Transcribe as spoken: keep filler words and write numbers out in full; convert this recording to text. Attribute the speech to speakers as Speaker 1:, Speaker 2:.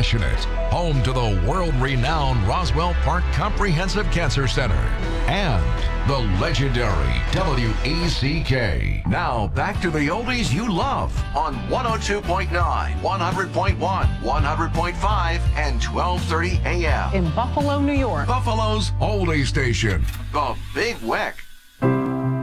Speaker 1: compassionate, home to the world-renowned Roswell Park Comprehensive Cancer Center, and the legendary W E C K. Now back to the oldies you love on one oh two point nine, one hundred point one, one hundred point five, and twelve thirty A M.
Speaker 2: In Buffalo, New York.
Speaker 1: Buffalo's oldie station, the Big Weck.